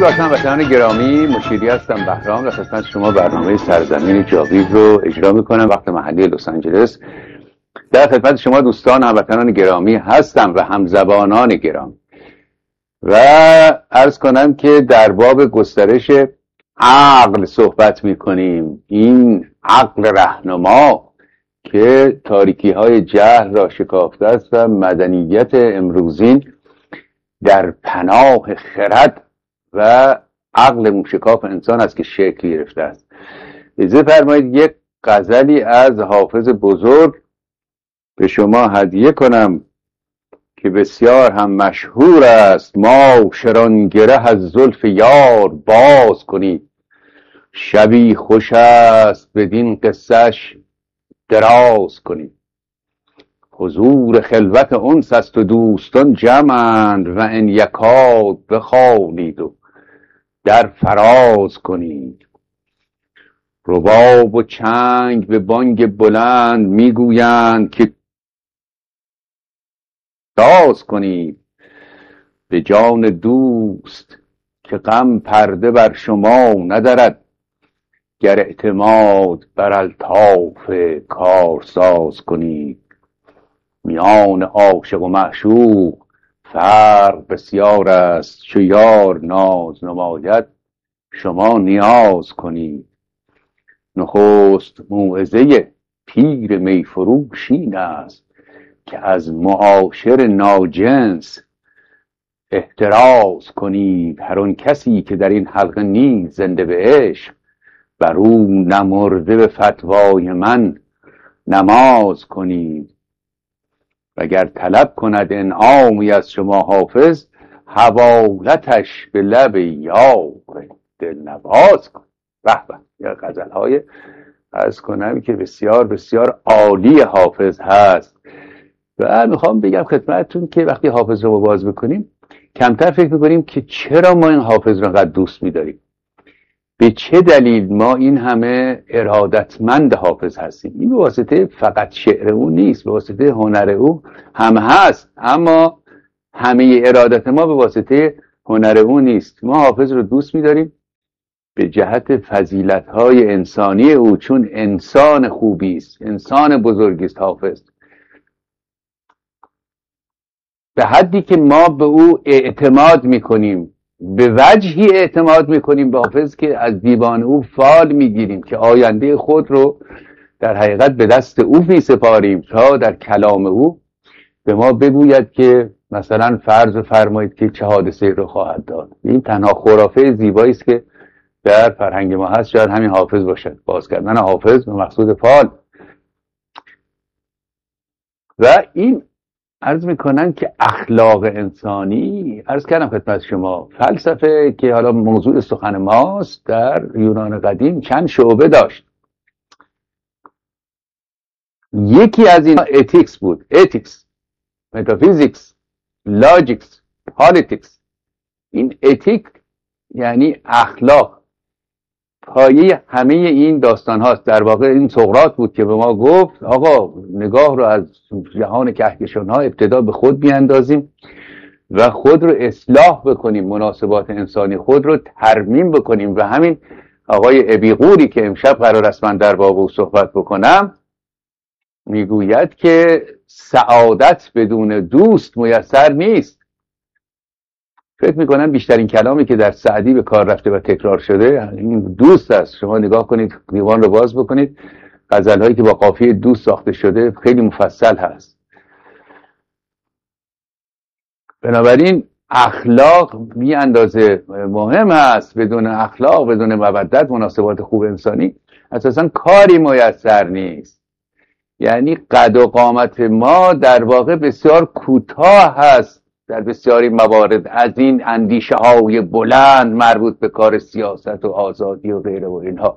درود بر هموطنان گرامی، مشیری هستم بهرام و خدمت شما برنامه سرزمین جاوید رو اجرا میکنم. وقت محلی لس آنجلس در خدمت شما دوستان هموطنان گرامی هستم و همزبانان گرامی و عرض کنم که در باب گسترش عقل صحبت میکنیم. این عقل رهنما که تاریکی های جهل را شکافته است و مدنیت امروزین در پناه خرد و عقل موشکاف انسان است که شکل گرفته است. اجازه فرمایید یک غزلی از حافظ بزرگ به شما هدیه کنم که بسیار هم مشهور است. ما شران گره از زلف یار باز کنید، شبی خوش است بدین قصهش دراز کنید. حضور خلوت انس است و دوستان جمعند و ان یکاد بخوانید و در فراز کنید. رباب و چنگ به بانگ بلند میگویند که داز کنید. به جان دوست که غم پرده بر شما ندارد، گر اعتماد بر الطاف کارساز کنید. میان عاشق و معشوق فرق بسیار است، چو یار ناز نماید شما نیاز کنید. نخست موعظه پیر میفروش این است، که از معاشر ناجنس احتراز کنید. هر آن کسی که در این حلقه نیست زنده به عشق، بر او نمرده به فتوای من نماز کنید. وگر طلب کند انعامی از شما حافظ، حوالتش به لب یار دلنواز کن. به به، یا غزل‌های عرض کنم که بسیار بسیار عالی حافظ هست. و میخوام بگم خدمتتون که وقتی حافظ رو باز بکنیم کمتر فکر میکنیم که چرا ما این حافظ رو انقدر دوست میداریم، به چه دلیل ما این همه ارادتمند حافظ هستیم. این به واسطه فقط شعر او نیست، به واسطه هنر او هم هست، اما همه ارادت ما به واسطه هنر او نیست. ما حافظ رو دوست می‌داریم به جهت فضیلت‌های انسانی او، چون انسان خوبی است، انسان بزرگی است حافظ. به حدی که ما به او اعتماد می‌کنیم، به وجهی اعتماد میکنیم به حافظ که از دیوان او فال میگیریم که آینده خود رو در حقیقت به دست او میسپاریم تا در کلام او به ما بگوید که مثلا فرض فرمایید که چه حادثه رو خواهد داد. این تنها خرافه زیبایی است که در فرهنگ ما هست، شاید همین حافظ باشد، باز کردن حافظ به مقصود فال. و این عرض میکنن که اخلاق انسانی، عرض کردم خدمت شما، فلسفه که حالا موضوع سخن ماست در یونان قدیم چند شعبه داشت. یکی از این اتیکس بود، اتیکس، متافیزیکس، لاجیکس، پالیتیکس. این اتیک یعنی اخلاق، پایه همه این داستان هاست. در واقع این سقراط بود که به ما گفت آقا نگاه رو از جهان کهکشان ها ابتدا به خود بیاندازیم و خود رو اصلاح بکنیم، مناسبات انسانی خود رو ترمیم بکنیم. و همین آقای ابیقوری که امشب قرار است من در باب او صحبت بکنم میگوید که سعادت بدون دوست میسر نیست. فکر میکنم بیشترین کلامی که در سعدی به کار رفته و تکرار شده این دوست است. شما نگاه کنید، دیوان رو باز بکنید، غزل‌هایی که با قافیه دوست ساخته شده خیلی مفصل هست. بنابراین اخلاق بی اندازه مهم هست. بدون اخلاق، بدون مودت، مناسبات خوب انسانی اساسا کاری میسر نیست. یعنی قد و قامت ما در واقع بسیار کوتاه هست در بسیاری موارد از این اندیشه های بلند مربوط به کار سیاست و آزادی و غیره و اینها.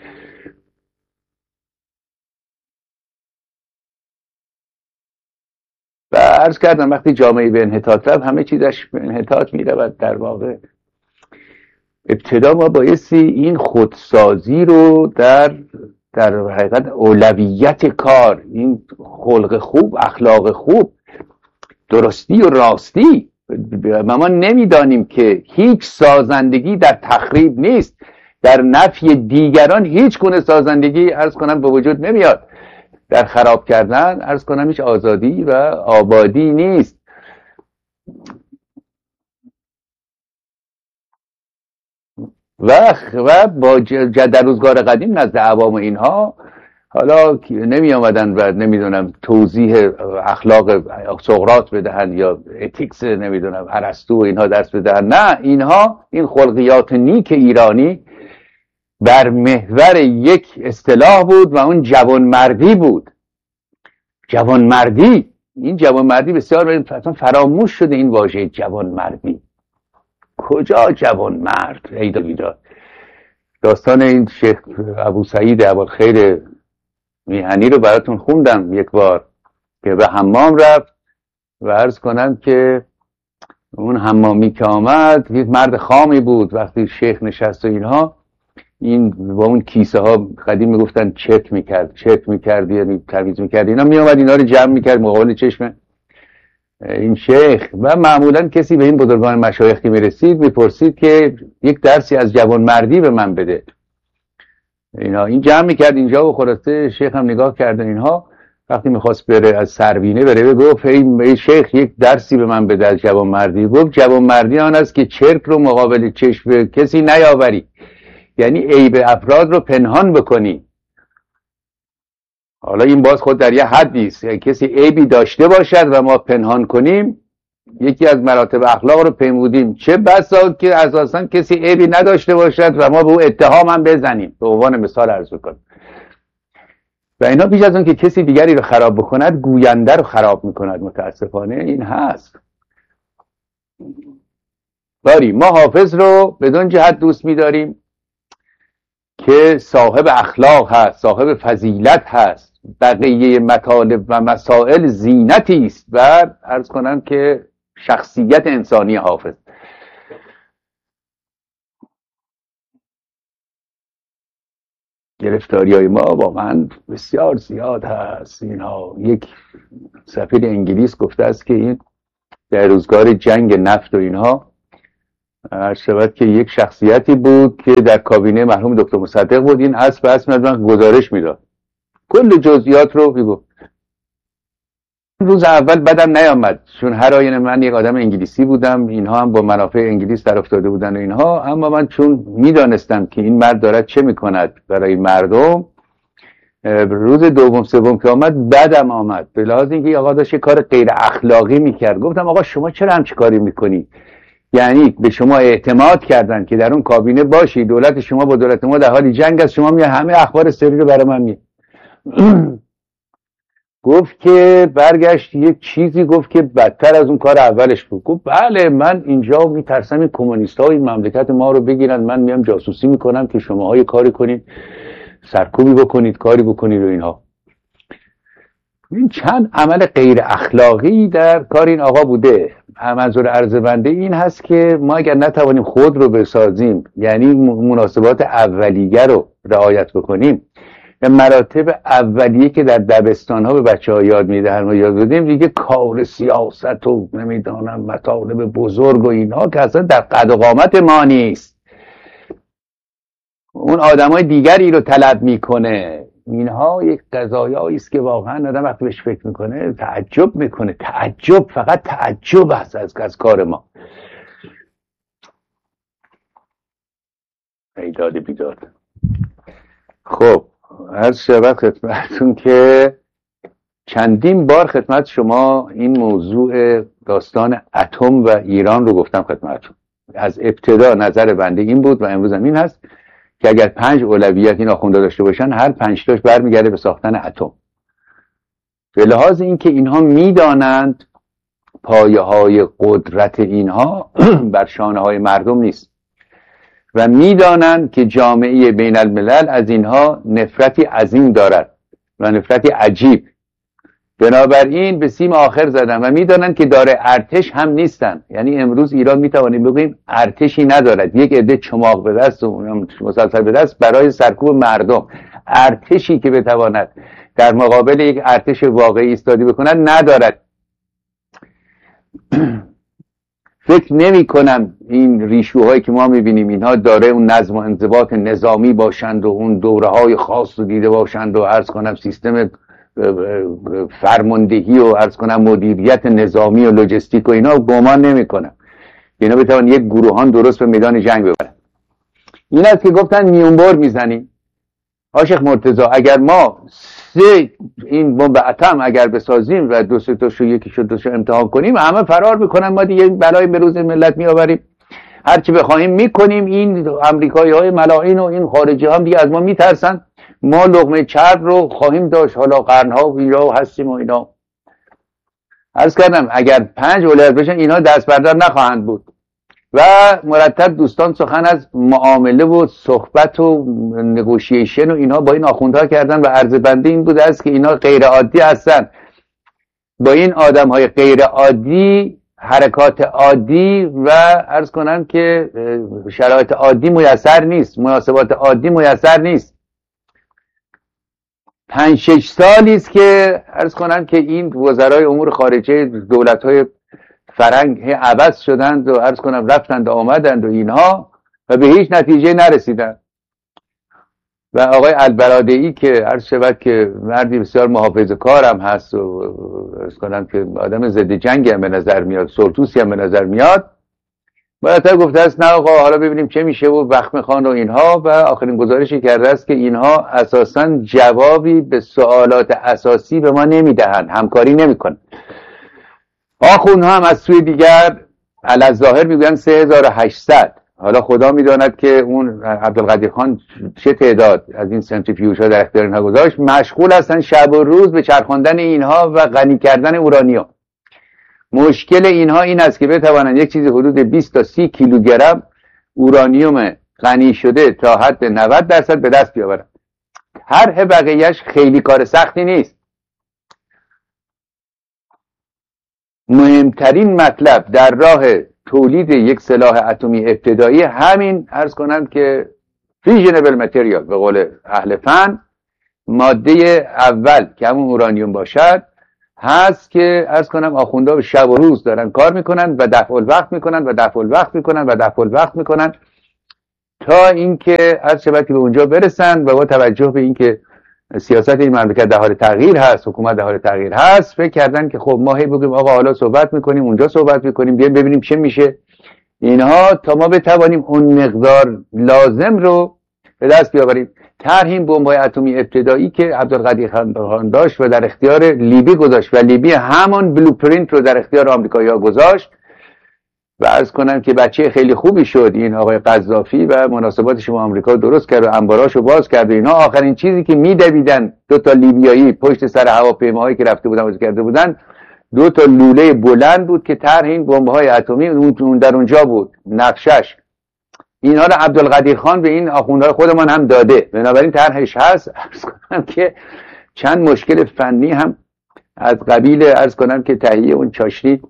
و عرض کردم وقتی جامعه به انحطاط رفت همه چیزش به انحطاط می رود. در واقع ابتدا ما بایستی این خودسازی رو در حقیقت اولویت کار، این خلق خوب، اخلاق خوب، درستی و راستی ما نمیدانیم که هیچ سازندگی در تخریب نیست، در نفی دیگران هیچ گونه سازندگی عرض کنم به وجود نمیاد. در خراب کردن عرض کنم هیچ آزادی و آبادی نیست. و با در روزگار قدیم نزد عوام اینها حالا نمی آمدن و نمیدونم توضیح اخلاق سقراط بدهن یا اتیکس نمیدونم ارسطو و اینها درس بدهن، نه، اینها این خلقیات نیک ایرانی بر محور یک اصطلاح بود و اون جوانمردی بود. جوانمردی، این جوانمردی بسیار فراموش شده این واژه جوانمردی. کجا جوانمرد؟ ای بیداد. داستان این شیخ ابو سعید ابوالخیر میهنی رو براتون خوندم یک بار که به حمام رفت و عرض کنم که اون حمامی که آمد یک مرد خامی بود. وقتی شیخ نشست و اینها، این با اون کیسه ها قدیم میگفتن چک میکرد یعنی تمیز میکرد، اینا میامد اینا رو جمع میکرد مقابل چشم این شیخ. و معمولا کسی به این بزرگان مشایخی میرسید میپرسید که یک درسی از جوانمردی به من بده. این جمع میکرد اینجا و خلاصه شیخ هم نگاه کرد اینها. وقتی میخواست بره از سربینه بره گفت ای شیخ یک درسی به من بده از جوانمردی. گفت جوانمردی آن است که چرک رو مقابل چشم کسی نیاوری، یعنی عیب افراد رو پنهان بکنی. حالا این باز خود در یه حدی است، یعنی کسی عیبی داشته باشد و ما پنهان کنیم، یکی از مراتب اخلاق رو پیمودیم. چه بسا که اساسا کسی عیبی نداشته باشد و ما به او اتهام هم بزنیم، به عنوان مثال عرض می‌کنم. و اینا بیش از اون که کسی دیگری رو خراب بکند گوینده رو خراب میکند. متاسفانه این هست. ما حافظ رو بدون جهت دوست می‌داریم که صاحب اخلاق هست، صاحب فضیلت هست، بقیه مطالب و مسائل زینتی است و عرض کنم که شخصیت انسانی حافظ. گرفتاری های ما واقعا بسیار زیاد هست. اینها یک سفیر انگلیس گفته است که این در روزگار جنگ نفت و اینها شود که یک شخصیتی بود که در کابینه مرحوم دکتر مصدق بود، این اسب من گزارش میداد، کل جزئیات رو میگفت. روز اول بدم نیامد، چون هر آینه من یک آدم انگلیسی بودم، اینها هم با منافع انگلیس در افتاده بودن و اینها، اما من چون میدانستم که این مرد دارد چه میکند برای مردم، روز دوم سوم که آمد بدم آمد، به لحاظ اینکه آقا داشت کار غیر اخلاقی میکرد. گفتم آقا شما چرا همچین کاری میکنی؟ یعنی به شما اعتماد کردن که در اون کابینه باشی، دولت شما با دولت ما در حال جنگ است، شما می همه اخبار سری رو برای من می گفت که برگشت یک چیزی گفت که بدتر از اون کار اولش بود. گفت بله من اینجا میترسم این کمونیست‌ها این مملکت ما رو بگیرن، من میام جاسوسی میکنم که شماها یه کاری کنید، سرکوبی بکنید، کاری بکنید و اینها. این چند عمل غیر اخلاقی در کار این آقا بوده. منظور عرض بنده این هست که ما اگر نتوانیم خود رو بسازیم، یعنی مناسبات اولیه رو رعایت بکنیم، مراتب اولیه که در دبستان ها به بچه ها یاد میدهن و یاد بدیم، دیگه کار سیاست و نمیدانم مطالب بزرگ و اینها که اصلا در قد و قامت ما نیست، اون آدمای دیگری رو طلب میکنه. اینها یک قضایایی است که واقعا آدم وقتی بهش فکر میکنه تعجب میکنه. تعجب، فقط تعجب هست از کار ما. ایداد بیداد. خب عرض شود خدمتتون که چندین بار خدمت شما این موضوع داستان اتم و ایران رو گفتم خدمتتون. از ابتدا نظر بنده این بود و امروز هم این هست که اگر 5 اولویت این آخونده داشته باشن، هر 5 تاش برمیگرده به ساختن اتم. به لحاظ اینکه اینها میدانند پایه های قدرت اینها بر شانه های مردم نیست و میدانند که جامعه بین الملل از اینها نفرتی عظیم دارد و نفرتی عجیب. بنابراین به سیم آخر زدن و میدانند که داره ارتش هم نیستن. یعنی امروز ایران میتوانیم بگوییم ارتشی ندارد، یک عده چماق به دست و مسلسل به دست برای سرکوب مردم. ارتشی که بتواند در مقابل یک ارتش واقعی ایستادی بکند ندارد. فکر نمی کنم این ریشوهایی که ما میبینیم اینها داره اون نظم و انضباط نظامی باشند و اون دوره های خاص رو دیده باشند و عرض کنم سیستم فرماندهی و عرض کنم مدیریت نظامی و لوجستیک و اینا گمان نمی کنم اینا بتوان یک گروهان درست به میدان جنگ ببرن. این است که گفتن میونبر میزنیم. عاشق مرتضی اگر ما این بمب اتم اگر بسازیم و دو سه تاشو یکیشو دوشو امتحان کنیم همه فرار میکنن، ما دیگه بلای به روز ملت میآوریم، هر چی بخوایم میکنیم. این امریکایی های ملاعین و این خارجی هم دیگه از ما میترسن، ما لقمه چرب رو خواهیم داشت، حالا قرنها و اینجا هستیم و اینا. عرض کردم اگر 5 ولایت بشن اینا دست بردار نخواهند بود. و مرتب دوستان سخن از معامله و صحبت و نگوشیشن و اینها با این آخوندها کردن و عرض بنده این بوده است که اینا غیر عادی هستن. با این آدم های غیر عادی حرکات عادی و عرض کنم که شرایط عادی میسر نیست، مناسبات عادی میسر نیست. 5-6 سالی است که عرض کنم که این وزرای امور خارجه دولت‌های فرنگ عوض شدند و عرض کنم رفتند و آمدند و اینها و به هیچ نتیجه نرسیدند. و آقای البرادعی که عرض شود که مردی بسیار محافظه‌کار هم هست و عرض کنم که آدم ضد جنگی هم به نظر میاد، سلطوسی هم به نظر میاد، مرتب گفته است نه آقا حالا ببینیم چه میشه و وخم خان و اینها. و آخرین گزارشی کرده است که اینها اساساً جوابی به سوالات اساسی به ما نمیدهند، همکاری نمیکنند. آخوندها هم از سوی دیگر علی‌الظاهر میگویند 3800. حالا خدا میداند که اون عبدالقدیر خان چه تعداد از این سنتریفیوژ ها در اختیار اینها گذاشت. مشغول هستن شب و روز به چرخاندن اینها و غنی کردن اورانیوم. مشکل اینها این است که بتوانند یک چیزی حدود 20 تا 30 کیلوگرم اورانیوم غنی شده تا حد 90% به دست بیاورند. طرح بقیه‌اش خیلی کار سختی نیست. مهمترین مطلب در راه تولید یک سلاح اتمی ابتدایی همین عرض کنند که فیژنبل متریال به قول اهل فن، ماده اول که همون اورانیوم باشد هست که عرض کنم آخوندها به شب و روز دارن کار میکنن و دفع الوقت میکنن و دفع الوقت میکنن و دفع الوقت میکنن تا اینکه عرض شود که به اونجا برسن. و با توجه به اینکه سیاست این مملکت در حال تغییر هست، حکومت در حال تغییر هست، فکر کردن که خب ما هی بگیم آقا حالا صحبت میکنیم اونجا صحبت میکنیم بیایم ببینیم چه میشه اینها تا ما بتوانیم اون مقدار لازم رو به دست بیاوریم. طرح این بمب‌های اتمی ابتدایی که عبدالقدیر خان داشت و در اختیار لیبی گذاشت و لیبی همان بلوپرینت رو در اختیار آمریکایی‌ها گذاشت و عرض کنم که بچه خیلی خوبی شد این آقای قذافی و مناسباتش با آمریکا درست کرد و انباراشو باز کرد و اینا. آخرین چیزی که میدویدن 2 لیبیایی پشت سر هواپیماهایی که رفته بودن کرده بودن 2 لوله بلند بود که طرح این بمب‌های اتمی اون در اونجا بود، نقشش. اینها رو عبدالقدیر خان به این آخوندهای خودمان هم داده، بنابراین طرحش هست. عرض کنم که چند مشکل فنی هم از قبیل عرض کنم که تهیه اون چاشنی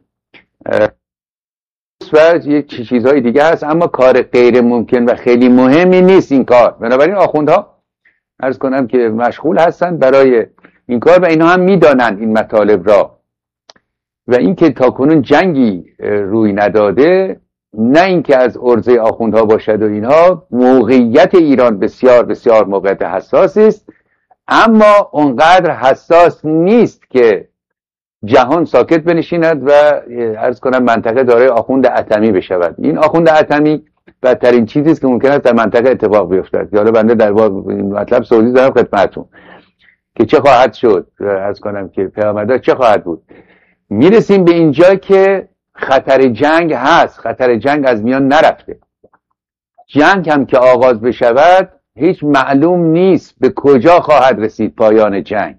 و یک چیزهای دیگه هست، اما کار غیر ممکن و خیلی مهمی نیست این کار. بنابراین آخوندها عرض کنم که مشغول هستن برای این کار و اینا هم میدانند این مطالب را و اینکه تاکنون جنگی روی نداده، نه اینکه از عرضه آخوندها باشد و اینها. موقعیت ایران بسیار بسیار موقعیت حساسی است، اما اونقدر حساس نیست که جهان ساکت بنشیند و عرض کنم منطقه دارای آخوند اتمی بشود. این آخوند اتمی بدترین چیزی است که ممکن است در منطقه اتفاق بیفتد. حالا بنده در این مطلب سعودی دارم خدمتتون که چه خواهد شد، عرض کنم که پیامدها چه خواهد بود. میرسیم به اینجا که خطر جنگ هست، خطر جنگ از میان نرفته. جنگ هم که آغاز بشود هیچ معلوم نیست به کجا خواهد رسید پایان جنگ.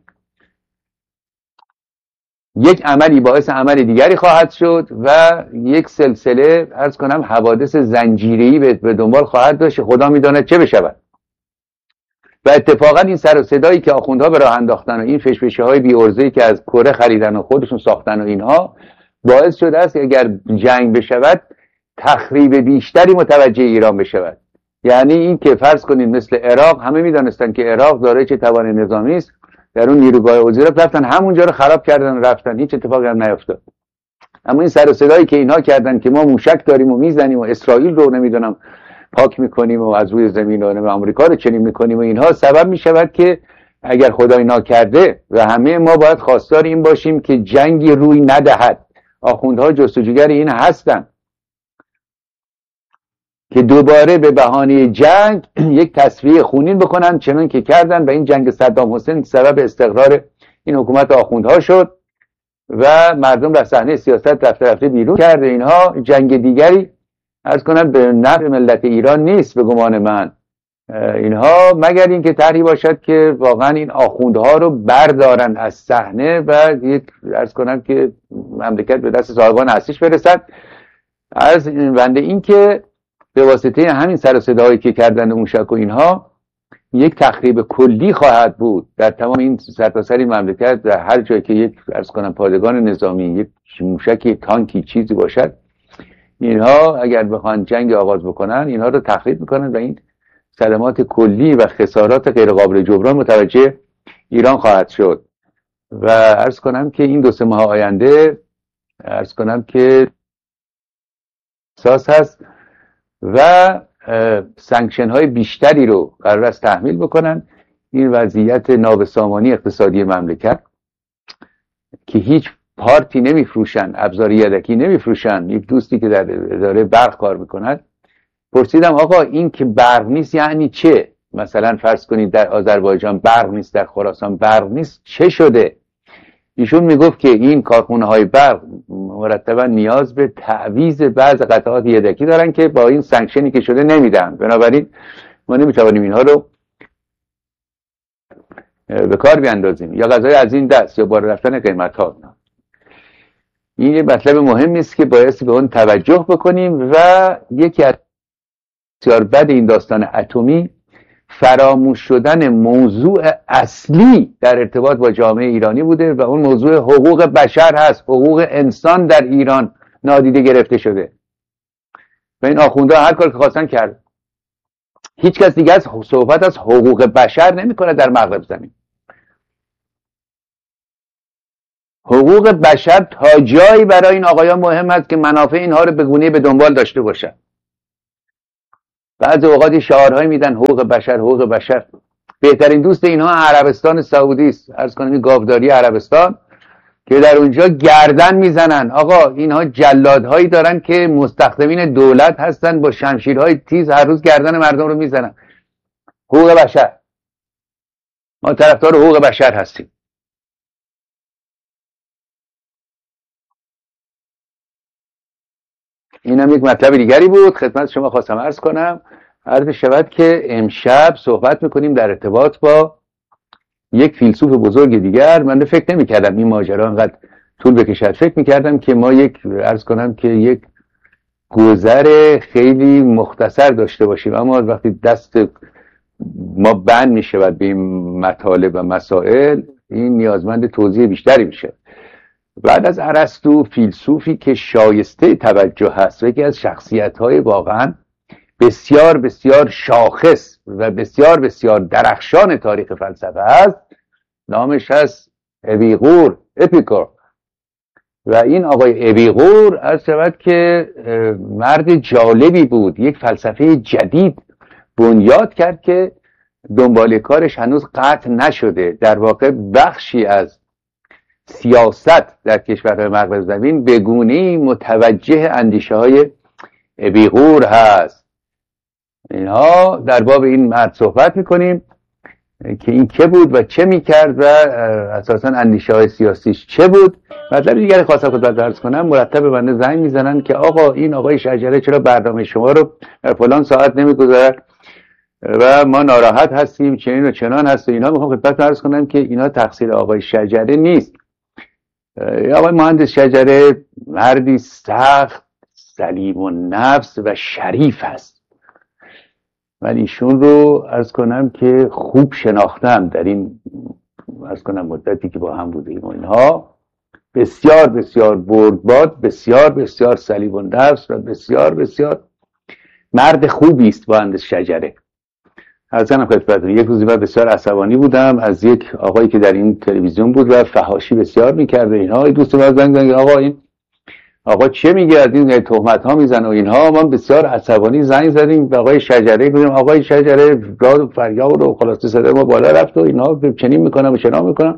یک عملی باعث عمل دیگری خواهد شد و یک سلسله عرض کنم حوادث زنجیره‌ای به دنبال خواهد داشت، خدا میداند چه بشود. و اتفاقا این سر و صدایی که آخوندها به راه انداختن و این فشفشه‌های بی عرضه‌ای که از کره خریدن و خودشون ساختن و اینها باعث شده است که اگر جنگ بشود تخریب بیشتری متوجه ایران بشود. یعنی این که فرض کنید مثل عراق، همه میدانستن که عراق دارای چه توان نظامی است، در اون نیروگاه وزیرات رفتن همونجا رو خراب کردن و رفتن، هیچ اتفاقی هم نیفتاد. اما این سر و صدایی که اینها کردن که ما موشک داریم و میزنیم و اسرائیل رو نمیدونم پاک میکنیم و از روی زمین و آمریکا رو چنین میکنیم و اینها سبب میشود که اگر خدا اینا کرده و همه ما باید خواستار این باشیم که جنگی روی ندهد. آخوندها جستجوگر این هستن که دوباره به بهانه جنگ یک تصفیه خونین بکنن، چنان که کردن و این جنگ صدام حسین سبب استقرار این حکومت آخوندها شد و مردم در صحنه سیاست رفته بیرون کرده. اینها جنگ دیگری عرض کنم به نفع ملت ایران نیست به گمان من. اینها مگر این که طرحی باشد که واقعا این آخوندها رو بردارن از صحنه و یک عرض کنم که مملکت به دست صاحبان اصلیش برسد. از بنده این که به واسطه همین سر و صداهایی که کردن موشک و اینها یک تخریب کلی خواهد بود در تمام این سرتاسر این مملکت. در هر جایی که یک عرض کنم پادگان نظامی، یک موشکی، تانکی چیزی باشد، اینها اگر بخوان جنگ آغاز بکنن اینها رو تخریب میکنن و این صدمات کلی و خسارات غیر قابل جبران متوجه ایران خواهد شد. و عرض کنم که این 2-3 ماه آینده عرض کنم که اساس هست و سانکشن های بیشتری رو قرار است تحمیل بکنن. این وضعیت نابسامانی اقتصادی مملکت که هیچ پارتی نمیفروشن، ابزار یدکی نمیفروشن. یک دوستی که در اداره برق کار میکند پرسیدم آقا این که برق نیست یعنی چه؟ مثلا فرض کنید در آذربایجان برق نیست، در خراسان برق نیست، چه شده؟ ایشون میگفت که این کارخونه های برق مرتبا نیاز به تعویض بعض قطعات یدکی دارن که با این سانکشنی که شده نمیدن، بنابراین ما نمیتوانیم اینها رو به کار بیاندازیم یا غذای از این دست یا بالا رفتن قیمت ها. این یه مطلب مهمی است که بایستی به اون توجه بکنیم. و یکی از بسیار بد این داستان اتمی فراموش شدن موضوع اصلی در ارتباط با جامعه ایرانی بوده و اون موضوع حقوق بشر هست. حقوق انسان در ایران نادیده گرفته شده و این آخوندها هر کار که خواستن کرد. هیچ کس دیگه از صحبت از حقوق بشر نمیکنه در مغرب زمین. حقوق بشر تا جایی برای این آقایان مهم است که منافع اینها رو به گونه‌ای به دنبال داشته باشن. بعضی اوقات شعارهایی میدن حقوق بشر حقوق بشر. بهترین دوست اینها عربستان سعودی است، عرض کنم گاوداری عربستان، که در اونجا گردن میزنن. آقا اینها جلادهایی دارن که مستخدمین دولت هستن، با شمشیرهای تیز هر روز گردن مردم رو میزنن. حقوق بشر، ما طرفدار حقوق بشر هستیم. اینم یک مطلب دیگری بود خدمت شما خواستم عرض کنم. عرض شود که امشب صحبت میکنیم در ارتباط با یک فیلسوف بزرگ دیگر. من فکر نمی کردم این ماجرا انقدر طول بکشد. فکر میکردم که ما عرض کنم که یک گذر خیلی مختصر داشته باشیم، اما وقتی دست ما بند میشود به این مطالب و مسائل این نیازمند توضیح بیشتری میشه. بعد از ارسطو فیلسوفی که شایسته توجه هست و یکی از شخصیت‌های واقعا بسیار بسیار شاخص و بسیار بسیار درخشان تاریخ فلسفه است، نامش هست اپیکور. و این آقای اپیکور عرض شود که مرد جالبی بود، یک فلسفه جدید بنیاد کرد که دنبال کارش هنوز قطع نشده. در واقع بخشی از سیاست در کشورهای مغرب زمین به گونه‌ای متوجه اندیشه های اپیکور هست. اینها در باب این مرد صحبت میکنیم که این که بود و چه میکرد و اساسا اندیشه های سیاسیش چه بود. مطلب دیگری خواستم خدمت عرض کنم. مرتب بنده زنگ میزنن که آقا این آقای شجره چرا برنامه شما رو فلان ساعت نمیگذارد و ما ناراحت هستیم، چنین و چنان هست و اینا. میخوام خدمت عرض کنم که اینا تقصیر آقای شجره نیست. آقای مهندس شجره مردی سخت سلیم النفس و شریف است. من ایشون رو عرض کنم که خوب شناختم در این عرض کنم مدتی که با هم بودیم و اینها. بسیار بسیار بردباد، بسیار بسیار سلیم النفس و بسیار بسیار مرد خوبی است مهندس شجره. حسن خدمتتون یک روزی من بسیار عصبانی بودم از یک آقایی که در این تلویزیون بود و فحاشی بسیار میکرده. اینها دوست من زنگ آقا این آقا چه میگه از این تهمت ها میزنه و اینها. ما بسیار عصبانی زنگ زدیم به آقای شجره، گفتیم آقای شجره داد و فریاد و خلاصه صدای ما بالا رفت و اینها چنین میکنم و چنان میکنم.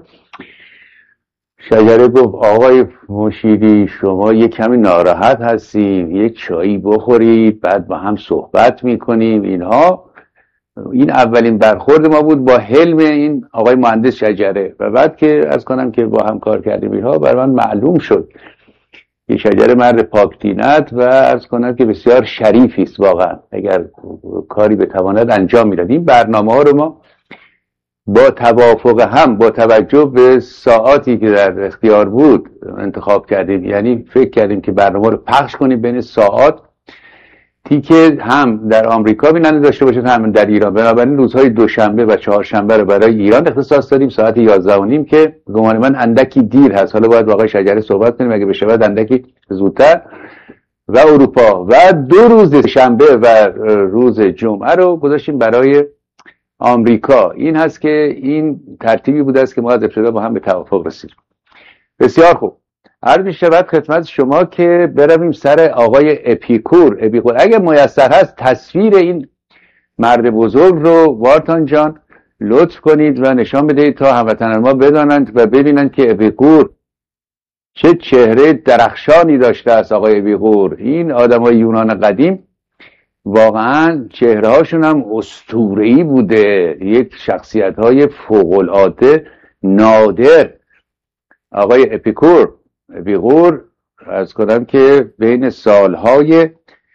شجره گفت آقای مشیری شما یک کمی ناراحت هستید، یک چایی بخورید بعد با هم صحبت میکنیم اینها. این اولین برخورد ما بود با حلم این آقای مهندس شجره و بعد که عرض کنم که با هم کار کردیم اینها برای من معلوم شد یه شجره مرد پاکدینت و عرض کنم که بسیار شریفی است واقعا، اگر کاری بتواند انجام میداد. این برنامه ها رو ما با توافق هم با توجه به ساعاتی که در اختیار بود انتخاب کردیم، یعنی فکر کردیم که برنامه رو پخش کنیم بین ساعات که هم در آمریکا بیننده داشته باشه هم در ایران. بنابراین روزهای دوشنبه و چهارشنبه رو برای ایران اختصاص دادیم ساعت 11:30 که گمان من اندکی دیر هست، حالا باید با آقای شجره صحبت کنیم اگه بشه اندکی زودتر، و اروپا. و 2 روز شنبه و روز جمعه رو گذاشتیم برای آمریکا. این هست که این ترتیبی بوده است که ما از ابتدا با هم به توافق رسیدیم. بسیار خوب، عرض می‌شود خدمت شما که برویم سر آقای اپیکور. اگه میسر هست تصویر این مرد بزرگ رو وارتان جان لطف کنید و نشان بدهید تا هموطنان ما بدانند و ببینند که اپیکور چه چهره درخشانی داشته است. آقای اپیکور، این آدمای یونان قدیم واقعا چهره هاشون هم اسطوره‌ای بوده، یک شخصیت های فوق‌العاده نادر. آقای اپیکور عرض کنم که بین سالهای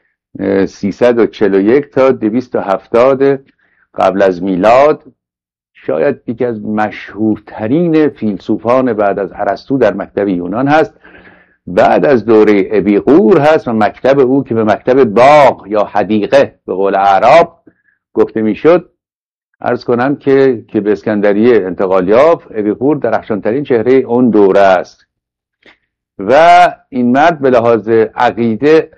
341 تا 270 قبل از میلاد شاید یکی از مشهورترین فیلسوفان بعد از ارسطو در مکتب یونان هست. بعد از دوره اپیکور هست و مکتب او که به مکتب باغ یا حدیقه به قول اعراب گفته میشد، عرض کنم که به اسکندریه انتقال یافت. اپیکور درخشانترین چهره اون دوره است و این مرد به لحاظ عقیده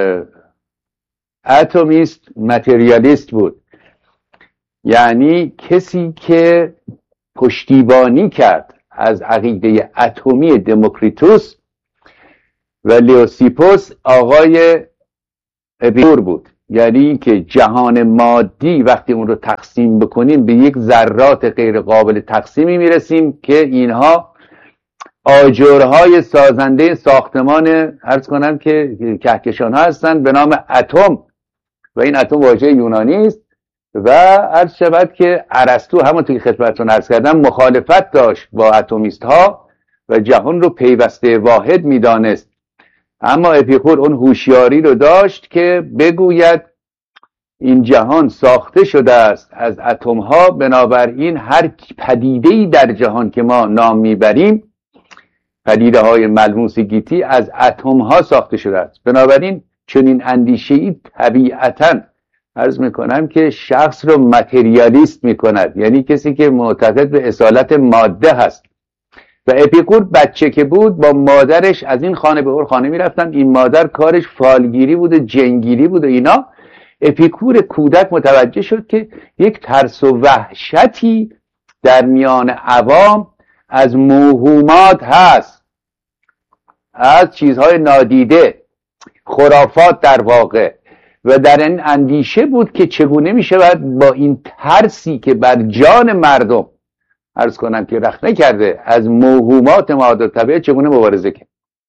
اتمیست متریالیست بود، یعنی کسی که پشتیبانی کرد از عقیده اتمی دموکریتوس و لیوسیپوس آقای اپیکور بود. یعنی که جهان مادی وقتی اون رو تقسیم بکنیم به یک ذرات غیر قابل تقسیمی میرسیم که اینها آجرهای سازنده ساختمان عرض کنم که کهکشان ها هستند به نام اتم و این اتم واژه یونانی است. و عرض شود که ارسطو همونطور که خدمتتون عرض کردم مخالفت داشت با اتمیست ها و جهان رو پیوسته واحد میدانست، اما اپیکور اون هوشیاری رو داشت که بگوید این جهان ساخته شده است از اتم ها، بنابراین هر پدیده‌ای در جهان که ما نام میبریم پدیده های ملموس گیتی از اتم ها ساخته شده است. بنابراین چنین اندیشه‌ای طبیعتاً عرض میکنم که شخص رو متریالیست میکند، یعنی کسی که معتقد به اصالت ماده هست. و اپیکور بچه که بود با مادرش از این خانه به اون خانه میرفتن، این مادر کارش فالگیری بوده، جنگیری بوده اینا. اپیکور کودک متوجه شد که یک ترس و وحشتی در میان عوام از موهومات هست، از چیزهای نادیده، خرافات در واقع، و در این اندیشه بود که چگونه میشه باید با این ترسی که بر جان مردم عرض کنم که رخنه کرده از موهومات مادر طبیعه چگونه مبارزه کرد.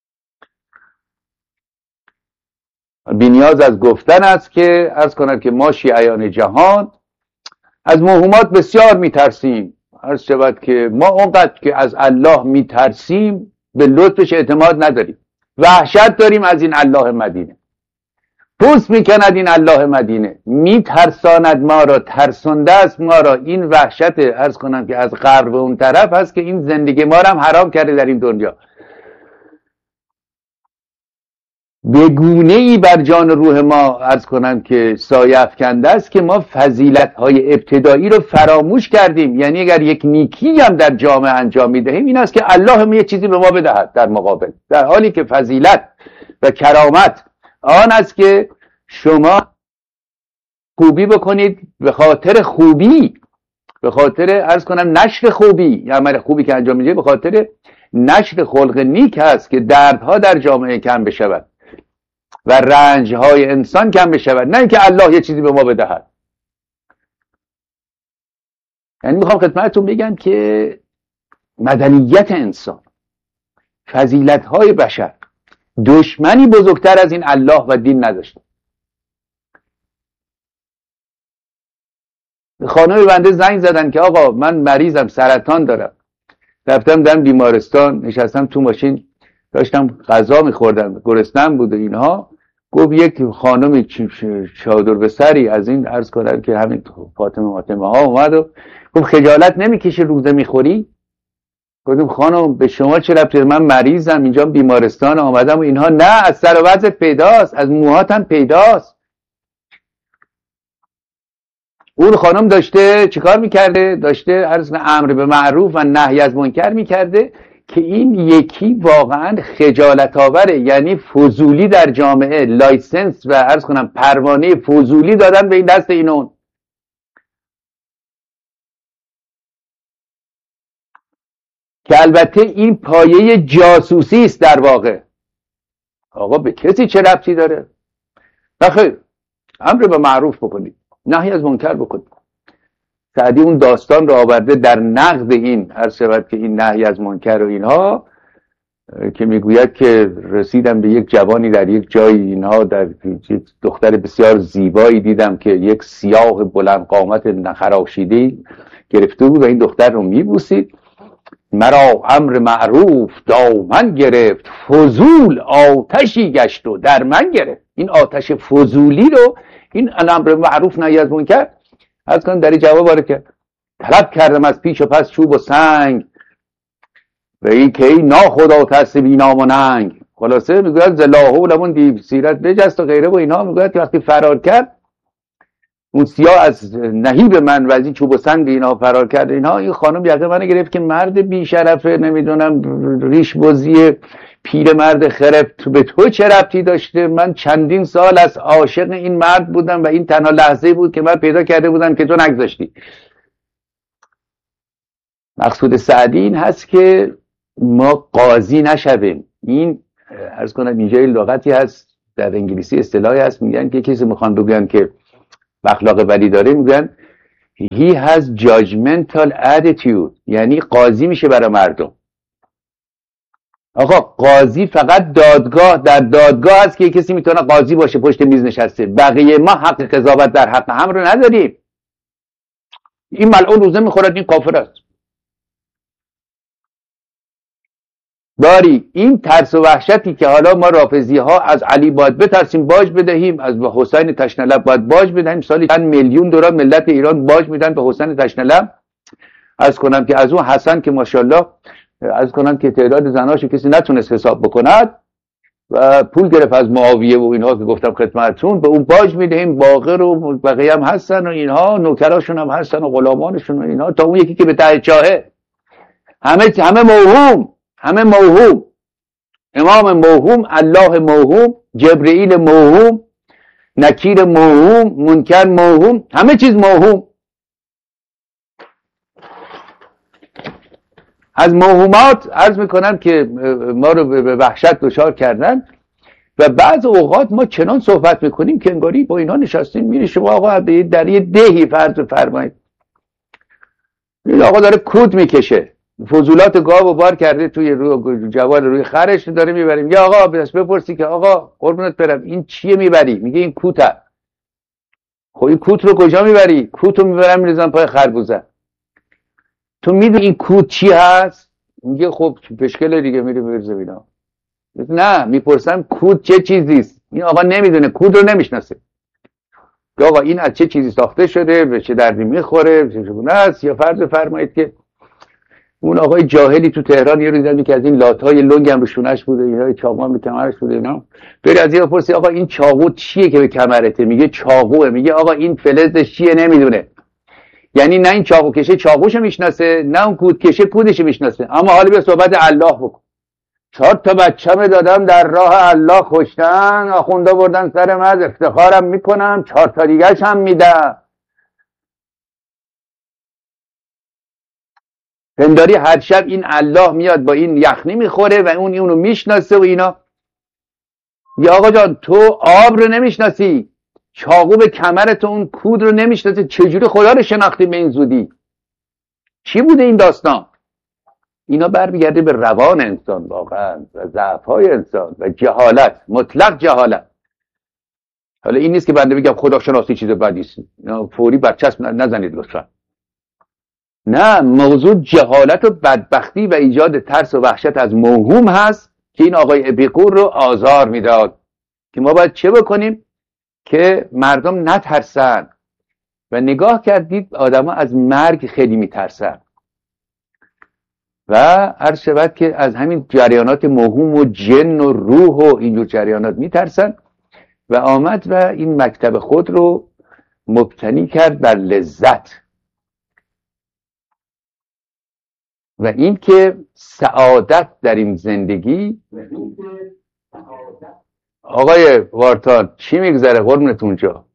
بی‌نیاز از گفتن است که عرض کنم که ما شیعیان جهان از موهومات بسیار میترسیم. عرض شود که ما اونقدر که از الله میترسیم به لطفش اعتماد نداریم، وحشت داریم از این الله مدینه، پوست میکند این الله مدینه، میترساند ما را، ترسانده است ما را. این وحشت عرض کنم که از غرب اون طرف هست که این زندگی ما را هم حرام کرده در این دنیا. به گونه‌ای بر جان و روح ما عرض کنم که سایه افکنده است که ما فضیلت‌های ابتدایی رو فراموش کردیم. یعنی اگر یک نیکی هم در جامعه انجام میدهیم این است که الله می یه چیزی به ما بدهد در مقابل، در حالی که فضیلت و کرامت آن است که شما خوبی بکنید به خاطر خوبی، به خاطر عرض کنم نشر خوبی، عمل خوبی که انجام میدید به خاطر نشر خلق نیک هست که دردها در جامعه کم بشود و رنجهای انسان کم بشود، نه اینکه الله یه چیزی به ما بدهد. یعنی میخوام خدمتتون بگم که مدنیت انسان، فضیلت‌های بشر، دشمنی بزرگتر از این الله و دین نداشته. خانم بنده زنگ زدن که آقا من مریضم، سرطان دارم، رفتم در بیمارستان، نشستم تو ماشین داشتم غذا میخوردم، گرسنم بود و اینها، گفت یک خانم چادر به سری از این عرض کنن که همین فاطمه ها اومد و گفت خجالت نمیکشه روزه میخوری؟ گفتم خانم به شما چه ربطی؟ من مریضم، اینجا بیمارستان آمدم و اینها. نه، از سر و وضعت پیداست، از موهاتم پیداست. اون خانم داشته چیکار میکرده؟ داشته عرض امر به معروف و نهی از منکر میکرده که این یکی واقعا خجالت آوره. یعنی فضولی در جامعه، لایسنس و عرض کنم پروانه فضولی دادن به این دست اینون. که البته این پایه جاسوسی است در واقع. آقا به کسی چه ربطی داره؟ بخیر، امر به معروف بکنید، نهی از منکر بکنید. سعدی اون داستان رو آورده در نقد این هر شود که این نهی از منکر و اینها، که میگوید که رسیدم به یک جوانی در یک جایی اینها، در یک دختر بسیار زیبایی دیدم که یک سیاه بلند قامت نخراشیده گرفته بود و این دختر رو میبوسید. مرا امر معروف دامن گرفت، فضول آتشی گشت و در من گرفت. این آتش فضولی رو این امر معروف نهی از منکر از کن در این جواب وارد کرد. طلب کردم از پیش و پس چوب و سنگ و این که ای ناخدا ترس بی نام و ننگ. خلاصه میگوید زلاحولمون دی سیرت بجست و غیره و اینها. میگوید که وقتی فرار کرد اون سیاه از نهیب من و از این چوب و سنگ اینها فرار کرد اینها، این خانم یقه منو گرفت که مرد بی شرفه، نمیدونم ریش بازی پیر مرد خرف، تو به تو چه ربطی داشته؟ من چندین سال از عاشق این مرد بودم و این تنها لحظه بود که من پیدا کرده بودم که تو نگذاشتی. مقصود سعدی این هست که ما قاضی نشویم. این عرض کنم اینجا لغتی هست در انگلیسی، اصطلاحی هست، میگن که کسی میخوان بگن که اخلاق ولی داره، میگن he has judgmental attitude، یعنی قاضی میشه برای مردم. آقا قاضی فقط دادگاه، در دادگاه هست که کسی میتونه قاضی باشه، پشت میز نشسته. بقیه ما حق قضاوت در حق هم رو نداریم. این ملعون روزه میخورد، این کافر است. داری این ترس و وحشتی که حالا ما رافضی ها از علی باید بترسیم باج بدهیم، از حسین تشنلب باید باج بدهیم. سالی چند میلیون دلار ملت ایران باج میدن به حسین تشنلب. از کنم که از اون حسن که ماشاءالله از کنم که تعداد زناشو کسی نتونست حساب بکند و پول گرفت از معاویه و اینها که گفتم خدمتتون، به اون باج میدهیم. باقر و بقیه هم هستن و اینها، نوکراشون هم هستن و غلامانشون و اینها، تا اون یکی که به ته چاهه. همه موهوم، امام موهوم، الله موهوم، جبرئیل موهوم، نکیر موهوم، منکر موهوم، همه چیز موهوم. از موهومات عرض میکنم که ما رو به وحشت دچار کردن و بعض اوقات ما چنان صحبت میکنیم که انگاری با اینها نشستیم. میری شما آقا در یه دهی فرض فرمایید این آقا داره کود میکشه، فضولات گاو و بار کرده توی جوال روی خرش داره میبریم. یا آقا بپرسی که آقا قربونت برم این چیه میبری؟ میگه این کوته. خب این کوت رو کجا میبری؟ کوت رو میبرم میریزم پای خربوزه. تو میدونی این کوت چی هست؟ میگه خب پشکل دیگه، میره میرزه اینا. نه، میپرسم کوت چه چیزیست؟ این آقا نمیدونه، کوت رو نمیشناسه. آقا این از چه چیزی ساخته شده، به چه دردی میخوره، چگونه است؟ یا فرض فرمایید که اون آقای جاهلی تو تهران یه روز دیدم که از این لات‌های لنگ هم به شونش بوده، اینا چاقو هم به کمرش بوده. اینا بری از این بپرسی آقا این چاقو چیه که به کمرته؟ میگه چاقوه. میگه آقا این فلزش چیه؟ نمیدونه. یعنی نه این چاقو کشه چاقوشو میشناسه، نه اون کود کشه کودشو میشناسه. اما حالا به صحبت الله بکن. 4 تا بچه‌م دادم در راه الله کشتن، آخوندا بردن سر مرز، افتخارم میکنم، 4 تا دیگه‌ش هم میدم. پنداری هر شب این الله میاد با این یخنی میخوره و اون اونو میشناسه و اینا. یا آقا جان تو آب رو نمیشناسی، چاقو به کمرت، اون کود رو نمیشناسی، چجوری خدا رو شناختی به این زودی؟ چی بوده این داستان؟ اینا برمیگرده به روان انسان واقعا و ضعف‌های انسان و جهالت، مطلق جهالت. حالا این نیست که بنده بگم خداشناسی چیز بدی است، فوری برچسب نزنید لطفا. نه، موضوع جهالت و بدبختی و ایجاد ترس و وحشت از موهوم هست که این آقای اپیکور رو آزار میداد که ما باید چه بکنیم که مردم نترسن. و نگاه کردید آدم ها از مرگ خیلی میترسن و عرض شود که از همین جریانات موهوم و جن و روح و اینجور جریانات میترسن و آمد و این مکتب خود رو مبتنی کرد بر لذت و این که سعادت در این زندگی. آقای وارتان چی میگذره قربونتون جا؟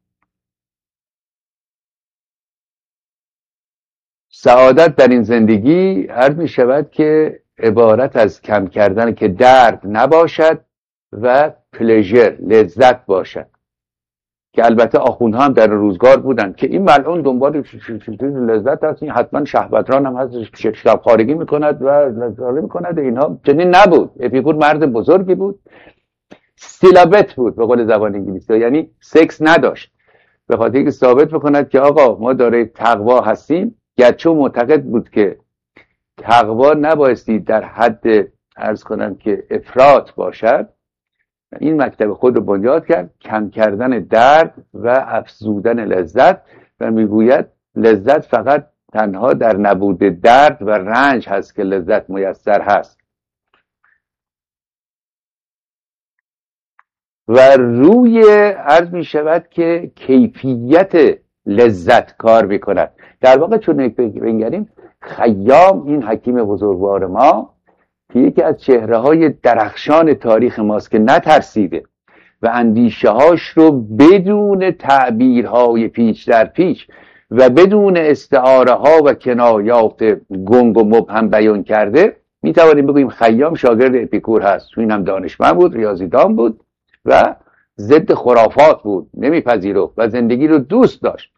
سعادت در این زندگی عرض می شود که عبارت از کم کردن که درد نباشد و پلژر لذت باشد، که البته آخوندها هم در روزگار بودن که این ملعون دنبال لذت هست، این حتما شهوتران هم هست، شبخوارگی میکند و لذت میکند. اینها چنین نبود. اپیکور مرد بزرگی بود، سیلابت بود به قول زبان انگلیسی، یعنی سکس نداشت، به خاطر اینکه ثابت بکند که آقا ما داره تقوا هستیم. گرچه معتقد بود که تقوا نبایستی در حد عرض کنم که افراط باشد، این مکتب خود رو بنیاد کرد، کم کردن درد و افزودن لذت، و میگوید لذت فقط تنها در نبود درد و رنج هست که لذت میسر هست و روی عرض می شود که کیفیت لذت کار میکند. در واقع چون بنگریم خیام، این حکیم بزرگوار ما که یکی از چهره های درخشان تاریخ ماست که نترسیده و اندیشه هاش رو بدون تعبیرهای پیچ در پیچ و بدون استعاره ها و کنایات گنگ و مبهم بیان کرده، میتوانیم بگوییم خیام شاگرد اپیکور هست. چون این هم دانشمند بود، ریاضیدان بود و ضد خرافات بود، نمیپذیرفت و زندگی رو دوست داشت.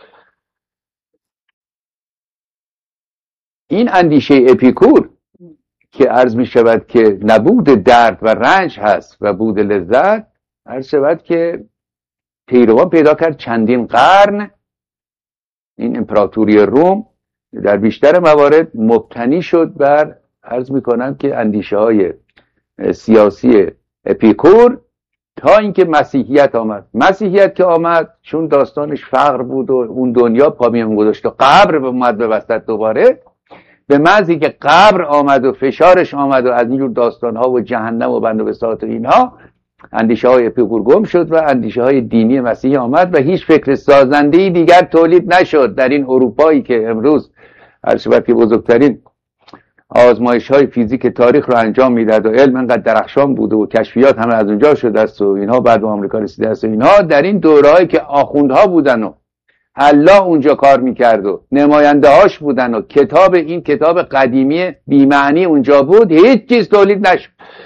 این اندیشه اپیکور که عرض می شود که نبود درد و رنج هست و بود لذت، عرض شود که پیروان پیدا کرد چندین قرن. این امپراتوری روم در بیشتر موارد مبتنی شد بر عرض می کنم که اندیشه های سیاسی اپیکور تا اینکه مسیحیت آمد. مسیحیت که آمد چون داستانش فقر بود و اون دنیا پا میان گذاشت و قبر اومد به وسط دوباره، به محضی که قبر آمد و فشارش آمد و از اینجور داستانها و جهنم و بند و بساط و اینها، اندیشه های اپیکور گم شد و اندیشه های دینی مسیحی آمد و هیچ فکر سازنده‌ای دیگر تولید نشد در این اروپایی که امروز هرچند که بزرگترین آزمایش های فیزیک تاریخ رو انجام میداد و علم انقدر درخشان بوده و کشفیات همه از اونجا شده است و اینها بعد به آمریکا رسیده است و اینها، در این دوره‌ای که آخوندها بودن و الله اونجا کار میکرد و نماینده هاش بودن و این کتاب قدیمی بی‌معنی اونجا بود، هیچ چیز تولید نشد.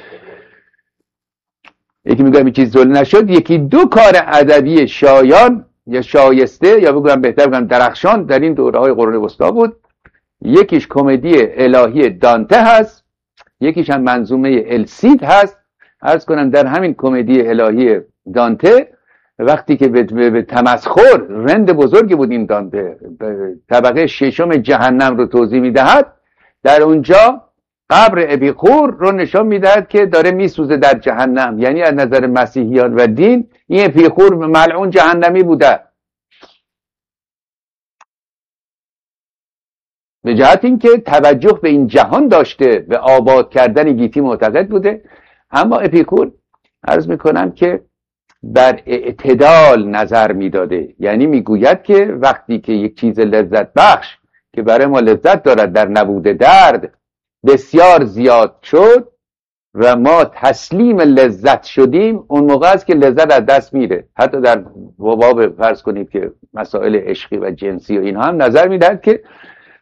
یکی میگم چیز تولید نشد، یکی دو کار ادبی شایان یا شایسته یا بگم بهتر بگم درخشان در این دوره‌های قرون وسطا بود. یکیش کمدی الهی دانته هست، یکیش هم منظومه السید هست. عرض کنم در همین کمدی الهی دانته وقتی که به تمسخر، رند بزرگی بود این دانته، طبقه ششم جهنم رو توضیح میدهد، در اونجا قبر اپیکور رو نشان میدهد که داره میسوزه در جهنم. یعنی از نظر مسیحیان و دین این اپیکور ملعون جهنمی بوده، به جهت اینکه توجه به این جهان داشته، به آباد کردن گیتی معتقد بوده. اما اپیکور عرض میکنم که بر اعتدال نظر میداده، یعنی میگوید که وقتی که یک چیز لذت بخش که برای ما لذت دارد در نبود درد بسیار زیاد شد و ما تسلیم لذت شدیم، اون موقع است که لذت از دست میره. حتی در باب فرض کنید که مسائل عشقی و جنسی و اینها هم نظر میدهد که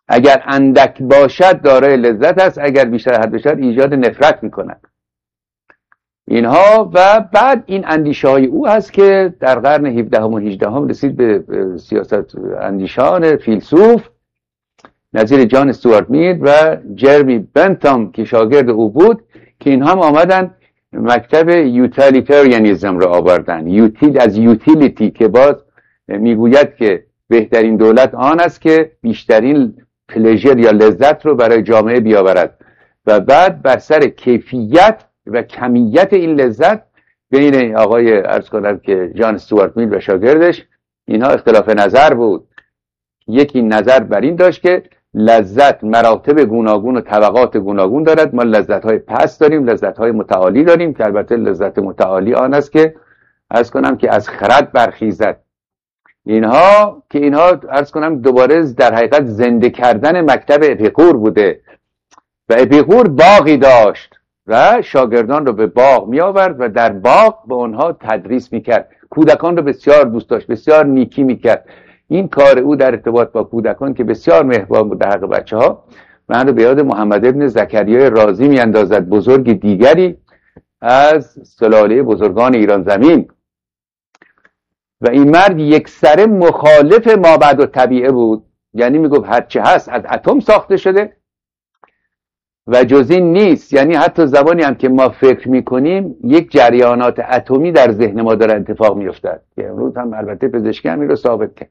اگر اندک باشد دارای لذت است، اگر بیشتر حد باشد ایجاد نفرت میکند. اینها و بعد این اندیشه های او هست که در قرن 17 و 18 رسید به سیاست اندیشان فیلسوف نظیر جان استوارت میل و جرمی بنتام که شاگرد او بود، که اینها هم آمدن مکتب یوتیلیتاریانیسم را آوردن. یوتیل از یوتیلیتی که باز میگوید که بهترین دولت آن است که بیشترین پلژر یا لذت رو برای جامعه بیاورد و بعد بر سر کیفیت و کمیت این لذت بین آقای عرض کنم که جان استوارت میل و شاگردش اینها اختلاف نظر بود. یکی نظر بر این داشت که لذت مراتب گوناگون و طبقات گوناگون دارد، ما لذت‌های پست داریم، لذت‌های متعالی داریم که البته لذت متعالی آن است که عرض کنم که از خرد برخیزد. اینها عرض کنم دوباره در حقیقت زنده کردن مکتب اپیکور بوده و اپیکور باغی داشت و شاگردان رو به باغ می آورد و در باغ به آنها تدریس میکرد. کودکان رو بسیار دوست داشت، بسیار نیکی میکرد. این کار او در ارتباط با کودکان که بسیار مهربان بود در حق بچه ها من رو به یاد محمد ابن زکریای رازی می اندازد، بزرگ دیگری از سلاله بزرگان ایران زمین. و این مرد یک سره مخالف مابعد الطبیعه بود، یعنی میگفت هرچه هست از اتم ساخته شده و جز این نیست. یعنی حتی زمانی هم که ما فکر میکنیم یک جریانات اتمی در ذهن ما داره اتفاق میافتد که امروز هم البته پزشکی همین رو ثابت کرد.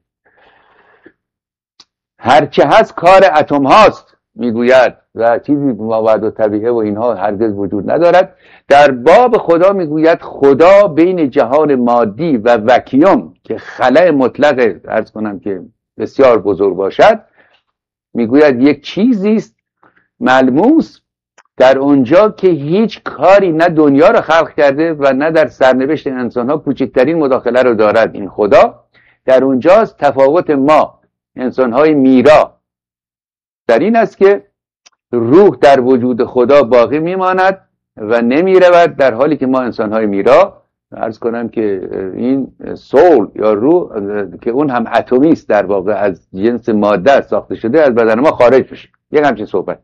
هرچه هست کار اتم هاست میگوید و چیزی مابعد الطبیعه و اینها هرگز وجود ندارد. در باب خدا میگوید خدا بین جهان مادی و وکیوم که خلأ مطلق عرض کنم که بسیار بزرگ باشد، میگوید یک چیزی است ملموس در اونجا که هیچ کاری نه دنیا رو خلق کرده و نه در سرنوشت انسان ها کوچکترین مداخله رو دارد. این خدا در اونجاست. تفاوت ما انسان های میرا در این است که روح در وجود خدا باقی میماند و نمیرود، در حالی که ما انسان های میرا عرض کنم که این سول یا روح که اون هم اتمی است در واقع از جنس ماده ساخته شده از بدن ما خارج بشه. یک همچین صحبت.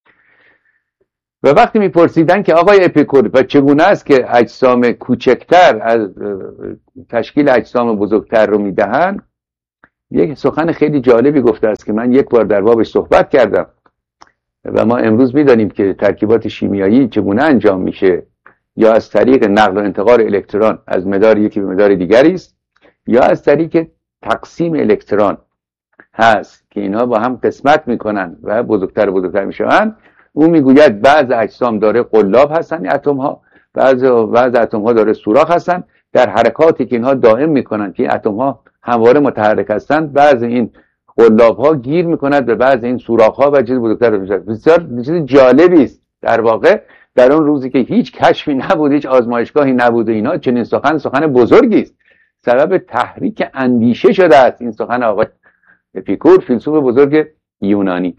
و وقتی میپرسیدن که آقای اپیکور و چگونه است که اجسام کوچکتر از تشکیل اجسام بزرگتر رو میدهن، یک سخن خیلی جالبی گفته است که من یک بار در بابش صحبت کردم و ما امروز میدانیم که ترکیبات شیمیایی چگونه انجام میشه، یا از طریق نقل و انتقال الکترون از مدار یکی به مدار دیگری است، یا از طریق تقسیم الکترون هست که اینها با هم قسمت میکنن و بزرگتر و بزرگتر میشن. اون میگوید بعض اجسام داره قلاب هستن اتم ها، بعض اتم ها داره سوراخ هستن. در حرکاتی که اینها دائم میکنن که اتم ها همواره متحرک هستند، بعض این قلاب ها گیر میکند به بعض این سوراخ ها و چیز بزرگتر میشه. بسیار چیز جالبی است در واقع. در اون روزی که هیچ کشفی نبود، هیچ آزمایشگاهی نبود و اینا، چنین سخن بزرگی است، سبب تحریک اندیشه شده است. این سخن آقای اپیکور، فیلسوف بزرگ یونانی.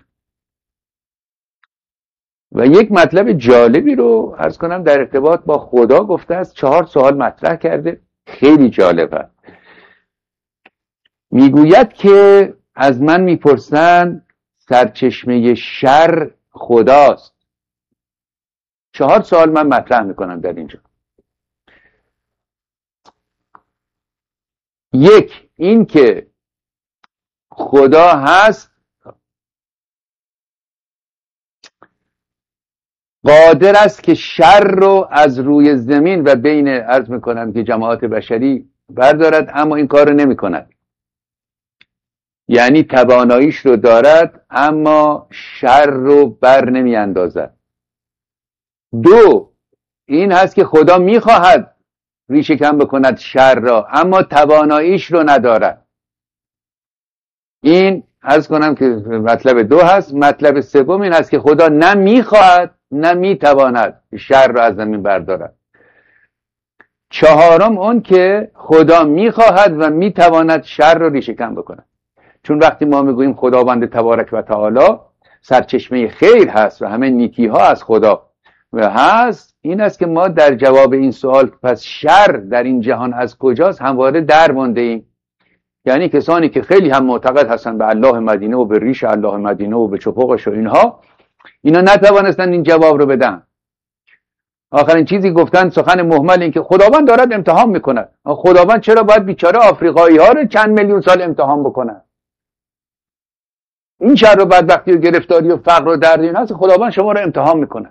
و یک مطلب جالبی رو عرض کنم در ارتباط با خدا گفته است. 4 سوال مطرح کرده، خیلی جالبه. میگوید که از من میپرسن سرچشمه شر خداست. 4 سوال من مطرح میکنم در اینجا. 1 این که خدا هست، قادر است که شر رو از روی زمین و بین عرض میکنم که جماعت بشری بردارد، اما این کار رو نمی کند. یعنی تواناییش رو دارد اما شر رو بر نمی اندازد. 2 این هست که خدا میخواهد ریشه کم بکند شر را اما تواناییش رو ندارد. این عرض کنم که مطلب 2 هست. مطلب 3 این هست که خدا نه میخواهد نه میتواند شر را از زمین بردارد. 4 اون که خدا میخواهد و میتواند شر را ریشه کم بکند. چون وقتی ما میگوییم خداوند تبارک و تعالی سرچشمه خیر هست و همه نیکی ها از خدا و هست، این است که ما در جواب این سوال پس شر در این جهان از کجاست همواره در مانده ایم. یعنی کسانی که خیلی هم معتقد هستن به الله مدینه و به ریش الله مدینه و به چپقش و اینها، اینا نتوانستن این جواب رو بدن. آخرین چیزی گفتن سخن مهمل این که خداوند دارد امتحان میکند. خداوند چرا باید بیچاره آفریقایی ها رو چند میلیون سال امتحان بکنه؟ این شر و بدبختی و گرفتاری و فقر و درد این هست، خداوند شما رو امتحان میکنه.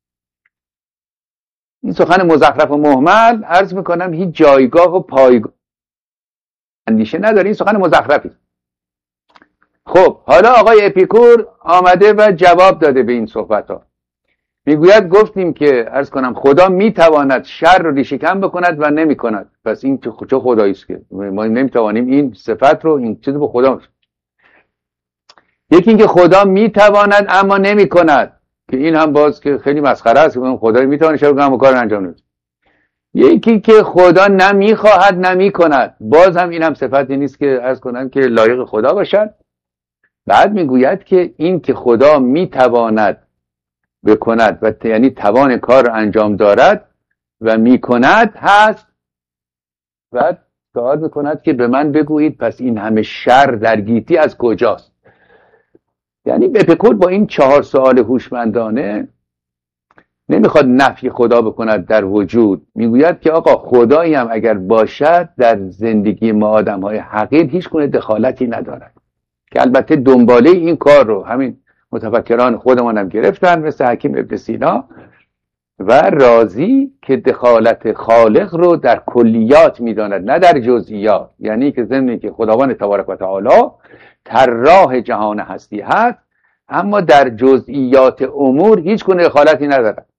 این سخن مزخرف و مهمل عرض میکنم هیچ جایگاه و پایگاه اندیشه نداره، این سخن مزخرفی. خب حالا آقای اپیکور آمده و جواب داده به این صحبت ها. میگوید گفتیم که عرض کنم خدا میتواند شر رو ریشه کن بکند و نمیکند. پس این چه خدایی است که ما نمیتوانیم این صفت رو، این چیز به خدا. یکی اینکه خدا میتواند اما نمیکند، که این هم باز که خیلی مسخره است، که خدای میتواند شر کنه کار انجام نده. یکی که خدا نمیخواهد نمیکند، باز هم این هم صفتی نیست که عرض کنم که لایق خدا باشد. بعد میگوید که این که خدا میتواند بکند و یعنی توان کار رو انجام دارد و میکند هست. بعد سوال میکند که به من بگویید پس این همه شر در گیتی از کجاست؟ یعنی اپیکور با این 4 سوال هوشمندانه نمیخواد نفی خدا بکند در وجود. میگوید که آقا خدایی هم اگر باشد در زندگی ما آدم های حقیر هیچ گونه دخالتی ندارد، که البته دنباله این کار رو همین متفکران خودمان هم گرفتن مثل حکیم ابن سینا و رازی که دخالت خالق رو در کلیات میداند نه در جزئیات. یعنی که ضمن که خداوند تبارک و تعالی طراح جهان هستی هست، اما در جزئیات امور هیچ گونه دخالتی ندارد.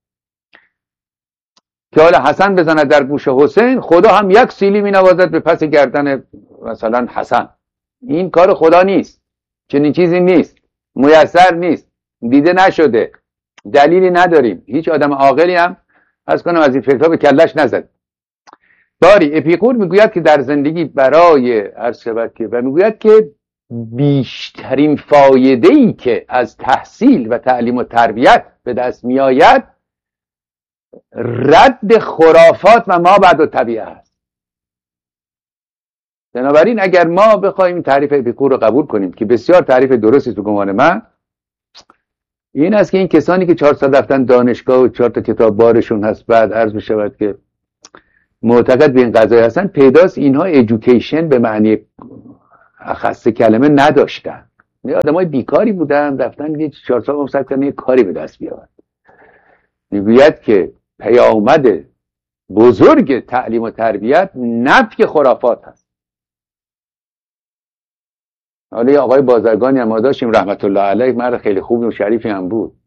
که حالا حسن بزند در گوش حسین، خدا هم یک سیلی می نوازد به پس گردن مثلا حسن. این کار خدا نیست، چنین چیزی نیست، میسر نیست، دیده نشده، دلیلی نداریم. هیچ آدم عاقلی هم از کنم از این فکرها به کلش نزد. باری اپیکور میگوید که در زندگی برای هر شبت که و میگوید که بیشترین فایده‌ای که از تحصیل و تعلیم و تربیت به دست میآید رد خرافات و ما بعد طبیعه است. بنابراین اگر ما بخوایم تعریف اپیکور رو قبول کنیم که بسیار تعریف درستی تو گمان من، این است که این کسانی که 4 سال رفتن دانشگاه و 4 تا کتاب بارشون هست، بعد عرض می شود که معتقد به این قضایی هستن، پیداست اینها ایژوکیشن به معنی اخص کلمه نداشتن. آدمای بیکاری بودن، رفتن یه 4 سال مصرف کردن یه کاری به دست بیارن. میگوید که پیامد بزرگ تعلیم و تربیت نفی خرافات هست. حالا یه آقای بازرگانی هم ما داشتیم رحمت الله علیه، مرد خیلی خوبی و شریفی هم بود.